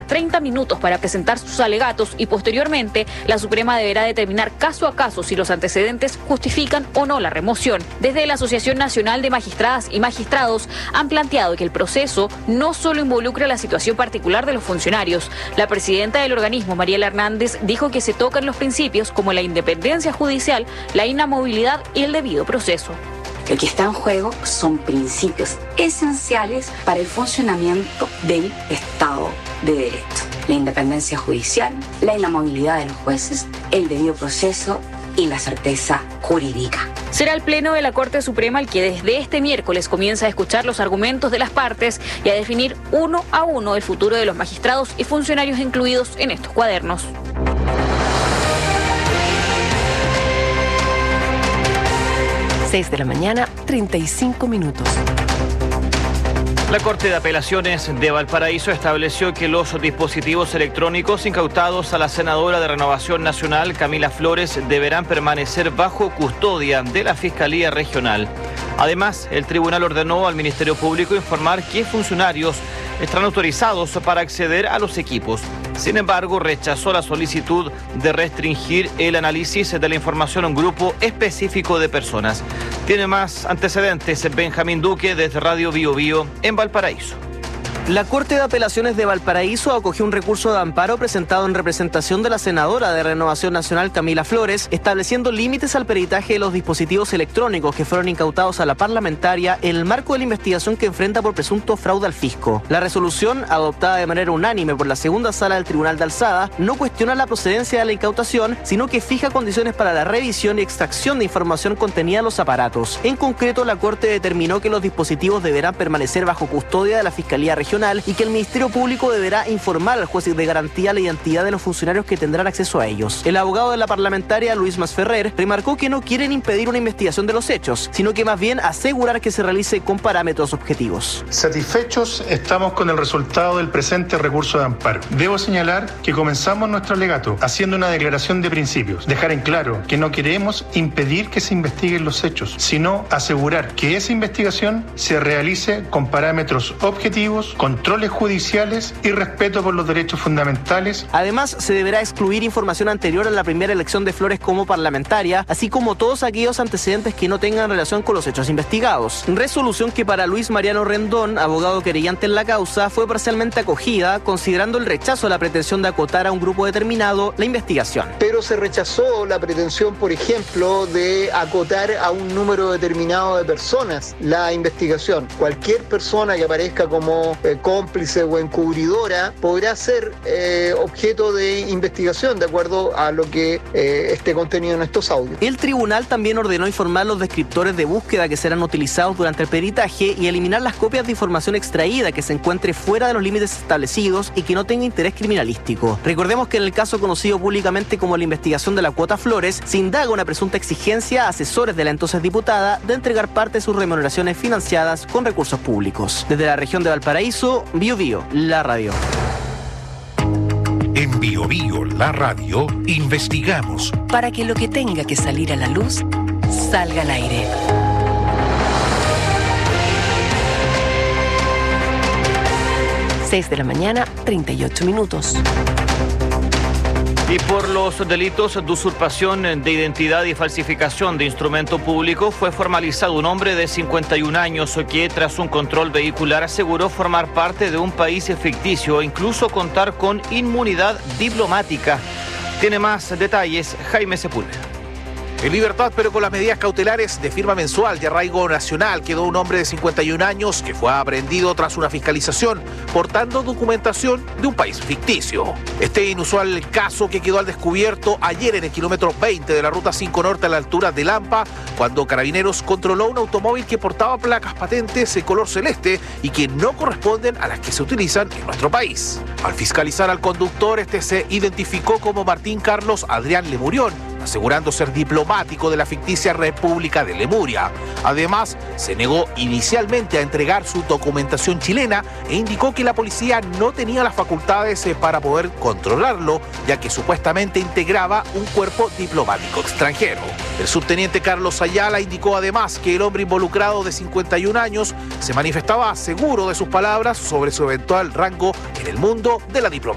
30 minutos para presentar sus alegatos y posteriormente la Suprema deberá determinar caso a caso si los antecedentes justifican o no la remoción. Desde la Asociación Nacional de Magistradas y Magistrados han planteado que el proceso no solo involucra la situación particular de los funcionarios. La presidenta del organismo, Mariela Hernández, dijo que se tocan los principios como la independencia judicial, la inamovilidad y el debido proceso. Lo que está en juego son principios esenciales para el funcionamiento del Estado de Derecho. La independencia judicial, la inamovilidad de los jueces, el debido proceso y la certeza jurídica. Será el Pleno de la Corte Suprema el que desde este miércoles comienza a escuchar los argumentos de las partes y a definir uno a uno el futuro de los magistrados y funcionarios incluidos en estos cuadernos. 6 de la mañana, 35 minutos. La Corte de Apelaciones de Valparaíso estableció que los dispositivos electrónicos incautados a la senadora de Renovación Nacional, Camila Flores, deberán permanecer bajo custodia de la Fiscalía Regional. Además, el tribunal ordenó al Ministerio Público informar qué funcionarios están autorizados para acceder a los equipos. Sin embargo, rechazó la solicitud de restringir el análisis de la información a un grupo específico de personas. Tiene más antecedentes Benjamín Duque desde Radio Bio Bio en Valparaíso. La Corte de Apelaciones de Valparaíso acogió un recurso de amparo presentado en representación de la senadora de Renovación Nacional, Camila Flores, estableciendo límites al peritaje de los dispositivos electrónicos que fueron incautados a la parlamentaria en el marco de la investigación que enfrenta por presunto fraude al fisco. La resolución, adoptada de manera unánime por la segunda sala del Tribunal de Alzada, no cuestiona la procedencia de la incautación, sino que fija condiciones para la revisión y extracción de información contenida en los aparatos. En concreto, la Corte determinó que los dispositivos deberán permanecer bajo custodia de la Fiscalía Regional y que el Ministerio Público deberá informar al juez de garantía la identidad de los funcionarios que tendrán acceso a ellos. El abogado de la parlamentaria, Luis Masferrer, remarcó que no quieren impedir una investigación de los hechos, sino que más bien asegurar que se realice con parámetros objetivos. Satisfechos estamos con el resultado del presente recurso de amparo. Debo señalar que comenzamos nuestro alegato haciendo una declaración de principios, dejar en claro que no queremos impedir que se investiguen los hechos, sino asegurar que esa investigación se realice con parámetros objetivos, controles judiciales y respeto por los derechos fundamentales. Además, se deberá excluir información anterior a la primera elección de Flores como parlamentaria, así como todos aquellos antecedentes que no tengan relación con los hechos investigados. Resolución que para Luis Mariano Rendón, abogado querellante en la causa, fue parcialmente acogida, considerando el rechazo a la pretensión de acotar a un grupo determinado la investigación. Pero se rechazó la pretensión, por ejemplo, de acotar a un número determinado de personas la investigación. Cualquier persona que aparezca como cómplice o encubridora podrá ser objeto de investigación de acuerdo a lo que esté contenido en estos audios. El tribunal también ordenó informar los descriptores de búsqueda que serán utilizados durante el peritaje y eliminar las copias de información extraída que se encuentre fuera de los límites establecidos y que no tenga interés criminalístico. Recordemos que en el caso conocido públicamente como la investigación de la cuota Flores, se indaga una presunta exigencia a asesores de la entonces diputada de entregar parte de sus remuneraciones financiadas con recursos públicos. Desde la región de Valparaíso, Bio Bio, la radio. En Bio Bio, la radio, investigamos para que lo que tenga que salir a la luz salga al aire. Seis de la mañana, 38 minutos. Y por los delitos de usurpación de identidad y falsificación de instrumento público fue formalizado un hombre de 51 años que tras un control vehicular aseguró formar parte de un país ficticio e incluso contar con inmunidad diplomática. Tiene más detalles Jaime Sepúlveda. En libertad, pero con las medidas cautelares de firma mensual de arraigo nacional, quedó un hombre de 51 años que fue aprehendido tras una fiscalización portando documentación de un país ficticio. Este inusual caso que quedó al descubierto ayer en el kilómetro 20 de la Ruta 5 Norte a la altura de Lampa, cuando Carabineros controló un automóvil que portaba placas patentes de color celeste y que no corresponden a las que se utilizan en nuestro país. Al fiscalizar al conductor, este se identificó como Martín Carlos Adrián Lemurión, asegurando ser diplomático de la ficticia República de Lemuria. Además, se negó inicialmente a entregar su documentación chilena e indicó que la policía no tenía las facultades para poder controlarlo, ya que supuestamente integraba un cuerpo diplomático extranjero. El subteniente Carlos Ayala indicó además que el hombre involucrado de 51 años se manifestaba seguro de sus palabras sobre su eventual rango en el mundo de la diplomacia.